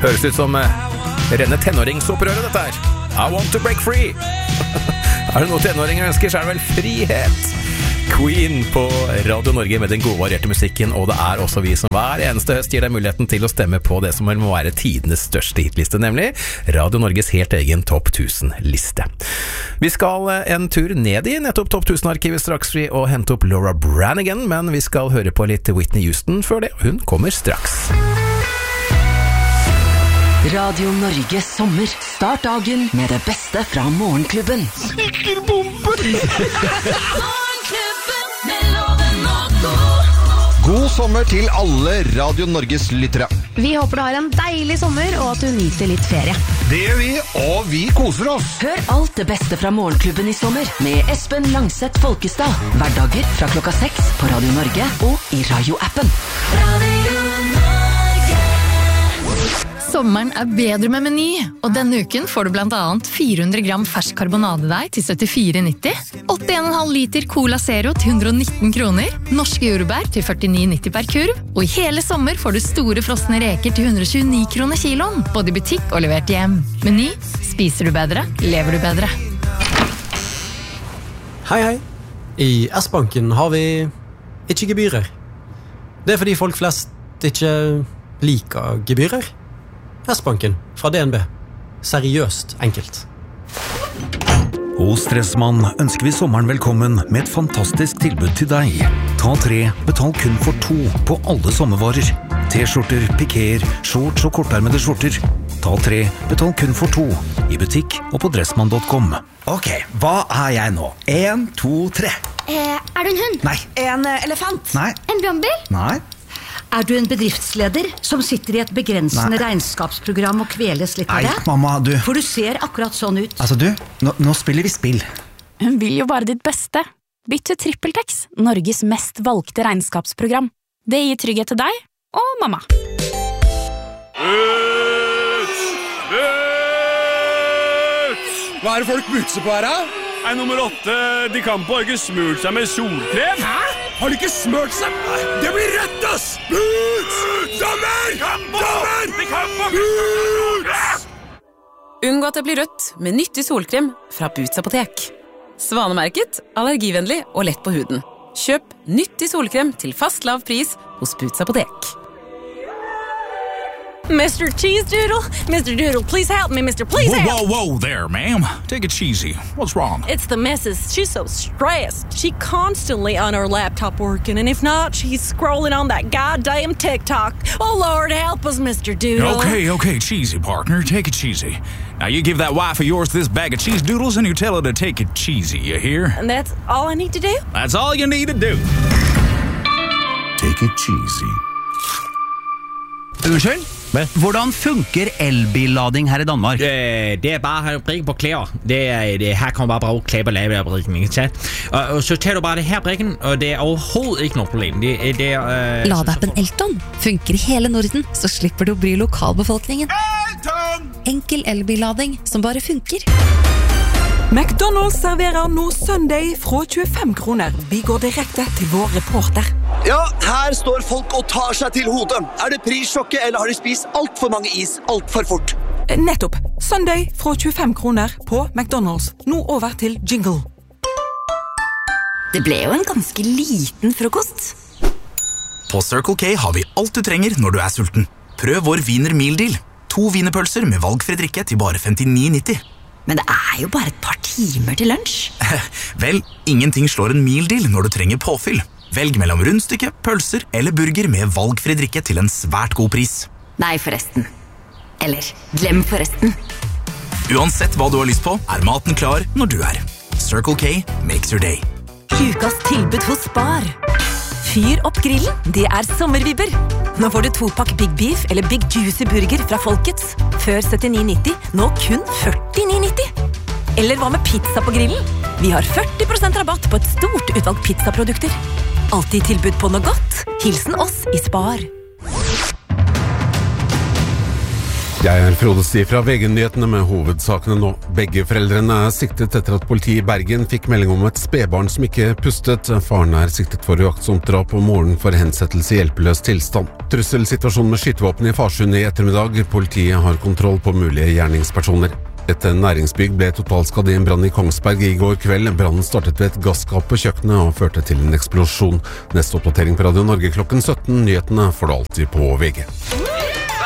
Høres ut som renne tenåringsopprøret dette her. I want to break free. Det noe tenåringer ønsker, så det vel frihet. Queen på Radio Norge med den gode varierte musikken, og det også vi som hver eneste høst gir deg muligheten til å stemme på det som må være tidenes største hitliste, nemlig Radio Norges helt egen Topp 1000-liste. Vi skal en tur ned i nettopp Topp 1000-arkivet straks og hente opp Laura Branigan, men vi skal høre på litt Whitney Houston før det, hun kommer straks. Radio Norge sommer. Start dagen med det beste fra Morgenklubben. Sikker bomber! God sommer til alle Radio Norges lyttere. Vi håper du har en deilig sommer, og at du nyter litt ferie. Det gjør vi, og vi koser oss. Hør alt det beste fra Morgenklubben i sommer med Espen Langseth Folkestad. Hverdager fra 6 på Radio Norge og i Radio-appen. Radio Norge. Sommeren bedre med Meny, og denne uken får du blant annet 400 gram fersk karbonadedeig til 74,90, 81,5 liter Cola Zero til 119 kroner, norske jordbær til 49,90 per kurv, og i hele sommer får du store frosne reker til 129 kroner kiloen, både i butikk og levert hjem. Meny, spiser du bedre, lever du bedre. Hei. I S-banken har vi ikke gebyrer. Det fordi folk flest ikke liker gebyrer. S-banken fra DNB. Seriøst enkelt. Hos Stressmann ønsker vi sommeren velkommen med et fantastisk tilbud til deg. Ta 3, betal kun for 2 på alle sommervarer. T-skjorter, pikéer, shorts og kortarmede skjorter. Ta 3, betal kun for 2 i butikk og på dressmann.com. Ok, hva jeg nå? 1, 2, 3. Du en hund? Nei. En elefant? Nei. En brannbil? Nei. Du en bedriftsleder som sitter i et begrensende regnskapsprogram og kveles litt av det? Nei, mamma, du. For du ser akkurat sånn ut. Altså du, nå spiller vi spill. Hun vil jo bare ditt beste. Bytt til TrippelTex, Norges mest valgte regnskapsprogram. Det gir trygghet til deg og mamma. Hva det folk bukser på her, da? Nummer 8, de kan på ikke smurt seg med solkrem. Hæ? Har de ikke smurt seg? Det blir rødt, ass! Boots! Sommer! Boots! Unngå at det blir rødt med nyttig solkrem fra Boots apotek. Svanemerket, allergivennlig og lett på huden. Kjøp nyttig solkrem til fast lav pris hos Boots apotek. Mr. Cheese Doodle? Mr. Doodle, please help me, Mr. Please help! Whoa there, ma'am. Take it cheesy. What's wrong? It's the missus. She's so stressed. She constantly on her laptop working, and if not, she's scrolling on that goddamn TikTok. Oh, Lord, help us, Mr. Doodle. Okay, cheesy, partner. Take it cheesy. Now, you give that wife of yours this bag of cheese doodles, and you tell her to take it cheesy, you hear? And that's all I need to do? That's all you need to do. Take it cheesy. Unnskyld? Hvordan funker elbillading her i Danmark? Det bare å brikke på klær. Her kan man bare bruke klær på ladebrikken, ikke sant? Og så tar du bare det her brikken, og det overhovedet ikke noe problem. Ladeappen Elton funker i hele Norden, så slipper du å bry lokalbefolkningen. Elton! Enkel elbillading som bare funker. McDonald's serverer nå Sunday fra 25 kroner. Vi går direkte til vår reporter. Ja, her står folk og tar seg til hodet. Det prissjokket, eller har de spist alt for mange is, alt for fort? Nettopp. Sunday fra 25 kroner på McDonald's. Nå over til jingle. Det ble jo en ganske liten frokost. På Circle K har vi alt du trenger når du sulten. Prøv vår Wiener Meal Deal. 2 wienerpølser med valgfri drikke til bare 59,90. Men det jo bare et par timer til lunsj. Vel, ingenting slår en meal deal når du trenger påfyll. Velg mellom rundstykke, pølser eller burger med valgfri drikke til en svært god pris. Nei, forresten. Eller, glem forresten. Uansett hva du har lyst på, maten klar når du Circle K makes your day. Ukas tilbud hos Spar. Fyr opp grillen, det sommervibber. Nå får du 2-pakk Big Beef eller Big Juicy Burger fra Folkets. Før 79,90, nå kun 49,90. Eller hva med pizza på grillen? Vi har 40% rabatt på et stort utvalg pizzaprodukter. Alltid tilbud på noe godt. Hilsen oss i Spar. Jeg Frode Sti fra VG-nyhetene med hovedsakene nå. Begge foreldrene siktet etter at politiet I Bergen fikk melding om et spedbarn som ikke pustet. Faren siktet for uaktsomt drap og moren for hensettelse I hjelpeløs tilstand. Trusselsituasjonen med skytevåpen I Farsund I ettermiddag. Politiet har kontroll på mulige gjerningspersoner. Et næringsbygg ble totalskadd I en brann I Kongsberg I går kveld. Brannen startet ved et gasskap på kjøkkenet og førte til en eksplosjon. Neste oppdatering på Radio Norge klokken 17. Nyhetene får du alltid på VG.